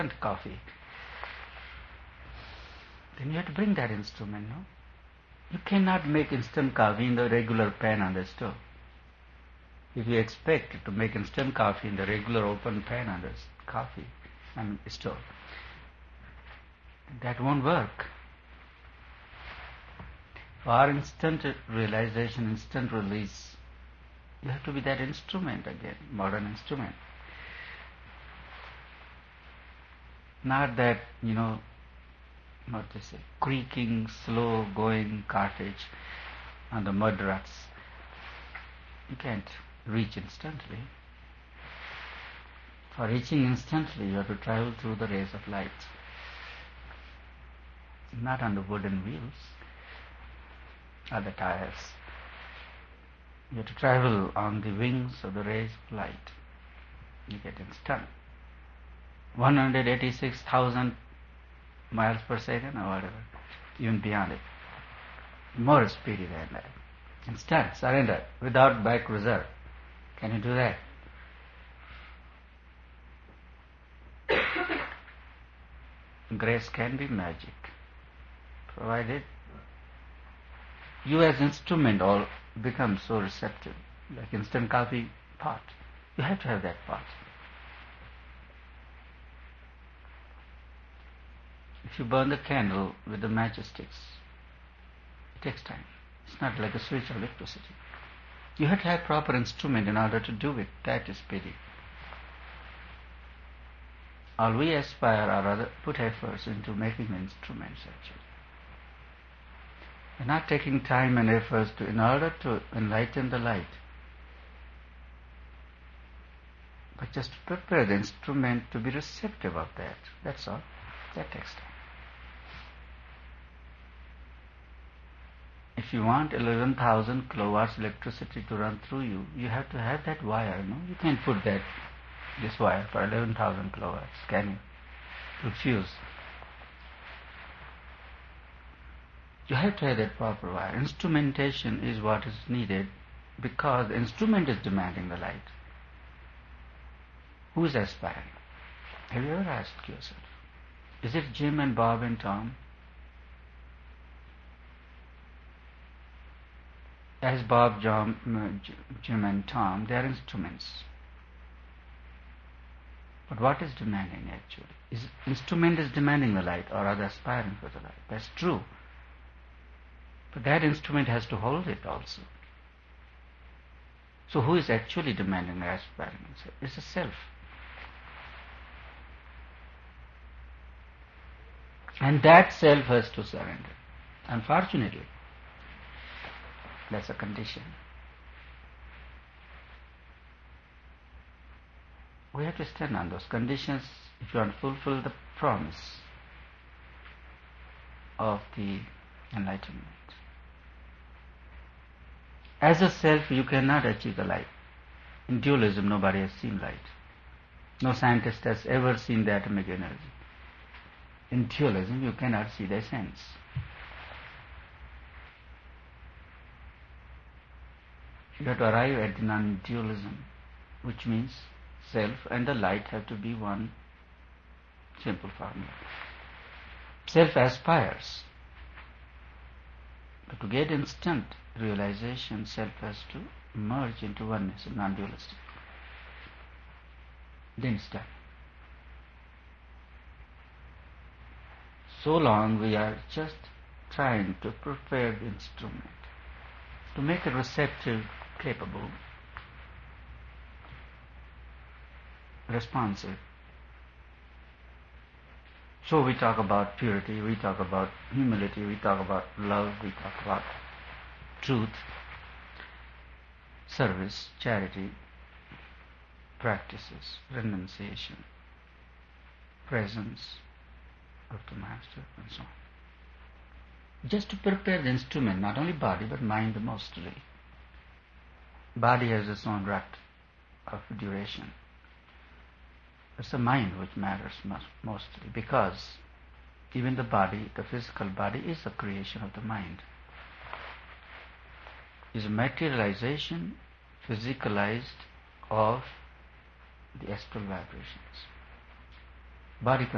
coffee, then you have to bring that instrument, no? You cannot make instant coffee in the regular pan on the stove. If you expect to make instant coffee in the regular open pan on the stove, that won't work. For instant realization, instant release, you have to be that instrument again, modern instrument. Not that, what they say, creaking, slow going cartage on the mud ruts. You can't reach instantly. For reaching instantly, you have to travel through the rays of light, not on the wooden wheels or the tires. You have to travel on the wings of the rays of light. You get instant. 186,000 miles per second or whatever, even beyond it. More speedy than that. Instant surrender without back reserve. Can you do that? Grace can be magic, provided you as instrument all become so receptive, like instant coffee pot. You have to have that pot. If you burn the candle with the matchsticks, it takes time. It's not like a switch of electricity. You have to have proper instrument in order to do it. That is pity. All we aspire are rather put efforts into making instruments actually. We're not taking time and efforts in order to enlighten the light, but just to prepare the instrument to be receptive of that. That's all. That takes time. If you want 11,000 kilowatts electricity to run through you, you have to have that wire, no? You can't put this wire for 11,000 kilowatts, can you? To fuse. You have to have that proper wire. Instrumentation is what is needed because the instrument is demanding the light. Who is aspiring? Have you ever asked yourself? Is it Jim and Bob and Tom? As Bob, Jim and Tom, they are instruments. But what is demanding actually? Instrument is demanding the light or are they aspiring for the light? That's true. But that instrument has to hold it also. So who is actually demanding or aspiring? It's the self. And that self has to surrender. Unfortunately, that's a condition. We have to stand on those conditions if you want to fulfill the promise of the enlightenment. As a self, you cannot achieve the light. In dualism, nobody has seen light. No scientist has ever seen the atomic energy. In dualism, you cannot see the essence. You have to arrive at the non-dualism, which means self and the light have to be one simple formula. Self aspires, but to get instant realization, self has to merge into oneness, non-dualistic. Then it's done. So long we are just trying to prepare the instrument, to make it receptive, capable, responsive. So we talk about purity, we talk about humility, we talk about love, we talk about truth, service, charity, practices, renunciation, presence of the Master, and so on. Just to prepare the instrument, not only body but mind mostly. Body has its own rut of duration. It's the mind which matters mostly, because even the body, the physical body, is a creation of the mind. Is a materialization, physicalized of the astral vibrations. Body